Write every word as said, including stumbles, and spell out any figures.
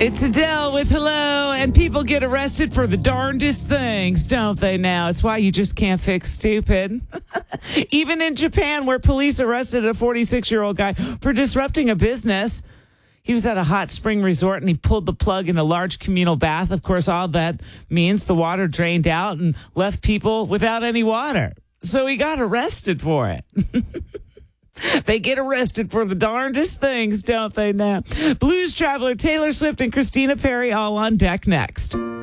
It's Adele with Hello, and people get arrested for the darndest things, don't they now? It's why you just can't fix stupid. Even in Japan, where police arrested a forty-six-year-old guy for disrupting a business. He was at a hot spring resort and he pulled the plug in a large communal bath. Of course, all that means the water drained out and left people without any water. So he got arrested for it. They get arrested for the darndest things, don't they now? Blues Traveler, Taylor Swift, and Christina Perri all on deck next.